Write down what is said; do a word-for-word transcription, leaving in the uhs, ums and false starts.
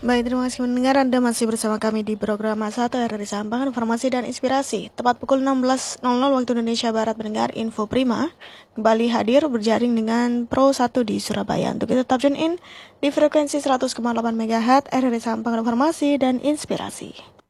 Baik, terima kasih mendengar. Anda masih bersama kami di program satu R R I Sampang, Informasi dan Inspirasi. Tepat pukul enam belas waktu Indonesia Barat mendengar Info Prima. Kembali hadir berjaring dengan Pro satu di Surabaya. Untuk itu tetap tune in di frekuensi seratus koma delapan MHz R R I Sampang, Informasi dan Inspirasi.